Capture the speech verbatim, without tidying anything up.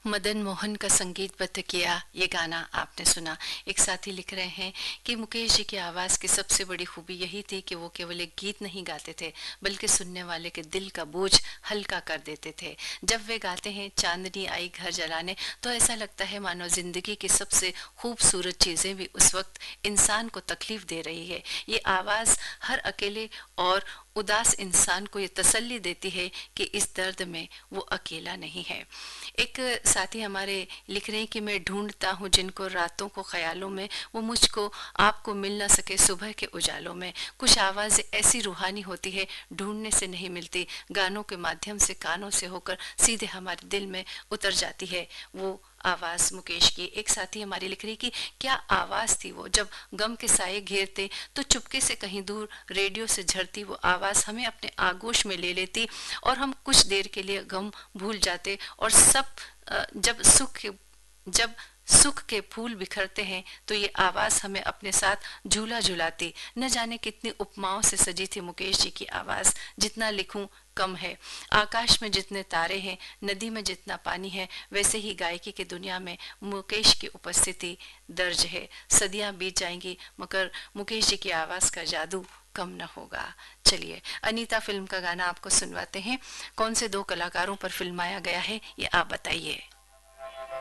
मदन मोहन का संगीतबद्ध किया ये गाना आपने सुना। एक साथी लिख रहे हैं कि मुकेश जी की आवाज़ की सबसे बड़ी खूबी यही थी कि वो केवल एक गीत नहीं गाते थे, बल्कि सुनने वाले के दिल का बोझ हल्का कर देते थे। जब वे गाते हैं चांदनी आई घर जलाने, तो ऐसा लगता है मानो जिंदगी की सबसे खूबसूरत चीज़ें भी उस वक्त इंसान को तकलीफ दे रही है। ये आवाज़ हर अकेले और उदास इंसान को ये तसल्ली देती है कि इस दर्द में वो अकेला नहीं है। एक साथी हमारे लिख रहे हैं कि मैं ढूंढता हूँ जिनको रातों को ख्यालों में, वो मुझको आपको मिल ना सके सुबह के उजालों में। कुछ आवाज़ें ऐसी रूहानी होती है, ढूंढने से नहीं मिलती, गानों के माध्यम से कानों से होकर सीधे हमारे दिल में उतर जाती है वो आवाज़ मुकेश की। एक साथी हमारी लिख रही कि क्या आवाज़ थी वो, जब गम के साए घेरते तो चुपके से कहीं दूर रेडियो से झरती वो आवाज़ हमें अपने आगोश में ले लेती और हम कुछ देर के लिए गम भूल जाते और सब अ, जब सुख जब सुख के फूल बिखरते हैं तो ये आवाज़ हमें अपने साथ झूला झुलाती। न जाने कितनी उपमाओं से सजी थी मुकेश जी की आवाज़, जितना लिखूं कम है। आकाश में जितने तारे हैं, नदी में जितना पानी है, वैसे ही गायकी की दुनिया में मुकेश की उपस्थिति दर्ज है। सदियां बीत जाएंगी मगर मुकेश जी की आवाज़ का जादू कम न होगा। चलिए अनीता फिल्म का गाना आपको सुनवाते हैं। कौन से दो कलाकारों पर फिल्माया गया है ये आप बताइए।